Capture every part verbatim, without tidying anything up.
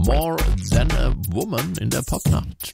More Than a Woman in der Popnacht.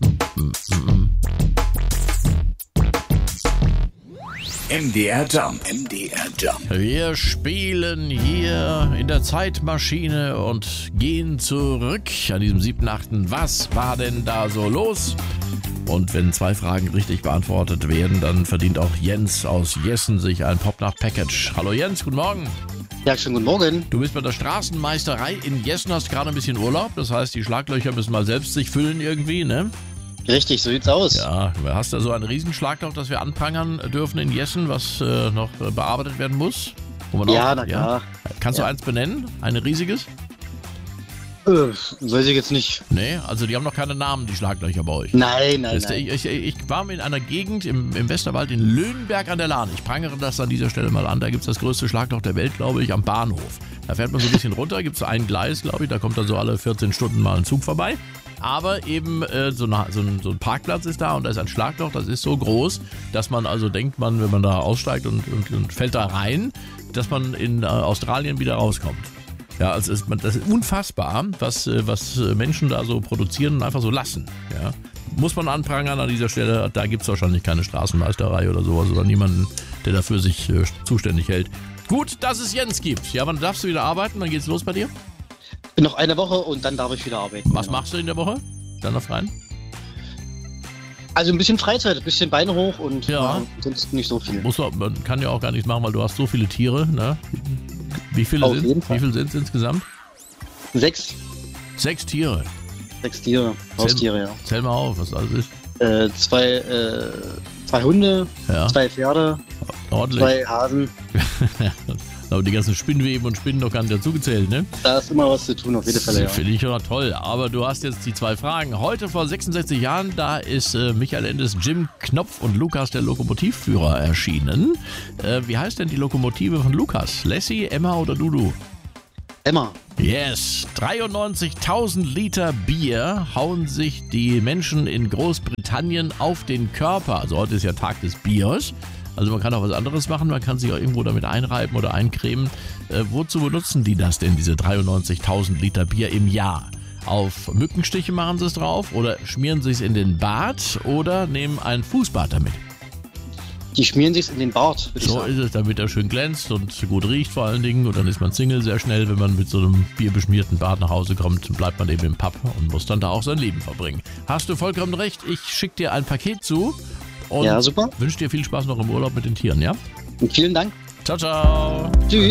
M D R Jump. M D R Jump. Wir spielen hier in der Zeitmaschine und gehen zurück an diesem siebten achten Was war denn da so los? Und wenn zwei Fragen richtig beantwortet werden, dann verdient auch Jens aus Jessen sich ein Popnacht-Package. Hallo Jens, guten Morgen. Ja, schönen guten Morgen. Du bist bei der Straßenmeisterei in Jessen, hast gerade ein bisschen Urlaub. Das heißt, die Schlaglöcher müssen mal selbst sich füllen irgendwie, ne? Richtig, so sieht's aus. Ja, du hast da so ein Riesenschlagloch, das wir anprangern dürfen in Jessen, was äh, noch äh, bearbeitet werden muss? Wo man Ja, auch, na klar. Kannst Ja. du eins benennen? Ein riesiges? Äh, weiß ich jetzt nicht. Nee, also die haben noch keine Namen, die Schlaglöcher bei euch. Nein, nein, Weißt du, nein. Ich, ich, ich war in einer Gegend im, im Westerwald in Löhnberg an der Lahn. Ich prangere das an dieser Stelle mal an. Da gibt es das größte Schlagloch der Welt, glaube ich, am Bahnhof. Da fährt man so ein bisschen runter, gibt es so ein Gleis, glaube ich. Da kommt dann so alle vierzehn Stunden mal ein Zug vorbei. Aber eben äh, so, eine, so, ein, so ein Parkplatz ist da und da ist ein Schlagloch, das ist so groß, dass man also denkt, man, wenn man da aussteigt und, und, und fällt da rein, dass man in äh, Australien wieder rauskommt. Ja, also ist, das ist unfassbar, was, was Menschen da so produzieren und einfach so lassen. Ja. Muss man anprangern an dieser Stelle, da gibt es wahrscheinlich keine Straßenmeisterei oder sowas oder niemanden, der dafür sich äh, zuständig hält. Gut, dass es Jens gibt. Ja, wann darfst du wieder arbeiten? Wann geht's los bei dir? Bin noch eine Woche und dann darf ich wieder arbeiten. Was Genau. machst du in der Woche? Dann noch rein? Also ein bisschen Freizeit, ein bisschen Beine hoch und Ja. ja, sonst nicht so viel. Muss man, man kann ja auch gar nichts machen, weil du hast so viele Tiere. Ne? Wie viele Auf sind jeden Fall. Wie viele sind es insgesamt? Sechs, Sechs Tiere. sechs Tiere, Haustiere, ja. Zähl mal auf, was alles ist. Äh, zwei, äh, zwei Hunde, Ja, zwei Pferde, ordentlich. zwei Hasen. Aber die ganzen Spinnweben und Spinnen noch gar nicht dazugezählt, ne? Da ist immer was zu tun, auf jeden Fall, ja. Finde ich ja toll. Aber du hast jetzt die zwei Fragen. Heute vor sechsundsechzig Jahren, da ist äh, Michael Endes, Jim Knopf und Lukas, der Lokomotivführer, erschienen. Äh, wie heißt denn die Lokomotive von Lukas? Lassie, Emma oder Dudu? Emma, Yes, dreiundneunzigtausend Liter Bier hauen sich die Menschen in Großbritannien auf den Körper. Also heute ist ja Tag des Biers. Also man kann auch was anderes machen, man kann sich auch irgendwo damit einreiben oder eincremen. Äh, wozu benutzen die das denn, diese dreiundneunzigtausend Liter Bier im Jahr? Auf Mückenstiche machen sie es drauf oder schmieren sie es in den Bart oder nehmen ein Fußbad damit? die schmieren sich in den Bart, würde ich So sagen. ist es, damit er schön glänzt und gut riecht vor allen Dingen. Und dann ist man Single sehr schnell, wenn man mit so einem bierbeschmierten Bart nach Hause kommt, bleibt man eben im Pub und muss dann da auch sein Leben verbringen. Hast du vollkommen recht, ich schicke dir ein Paket zu und Ja, super. wünsche dir viel Spaß noch im Urlaub mit den Tieren, ja? Und vielen Dank. Ciao, ciao. Tschüss.